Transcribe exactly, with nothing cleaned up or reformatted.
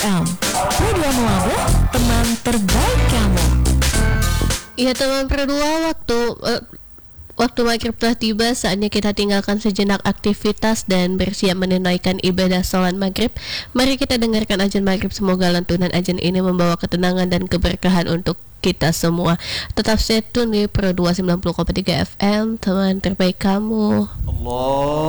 M. Radio Melabu, teman terbaik kamu. Ya teman berdua, waktu uh, waktu maghrib telah tiba, saatnya kita tinggalkan sejenak aktivitas dan bersiap menunaikan ibadah sholat maghrib. Mari kita dengarkan azan maghrib, semoga lantunan azan ini membawa ketenangan dan keberkahan untuk kita semua. Tetap stay tune di Pro dua sembilan puluh koma tiga F M, teman terbaik kamu. Allah